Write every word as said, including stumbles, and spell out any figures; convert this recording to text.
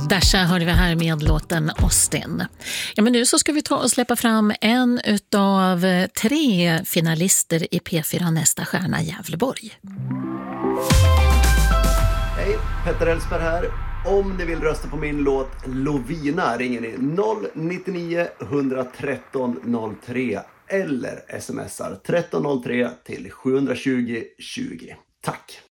Dasha hörde vi här med låten Austin. Ja, men nu så ska vi ta och släppa fram en utav tre finalister i P fyra Nästa stjärna Gävleborg. Hej, Petter Ellsberg här. Om ni vill rösta på min låt Lovina ringer ni noll nittionio ett tre noll tre eller smsar tretton noll tre till sju tjugo tjugo. Tack!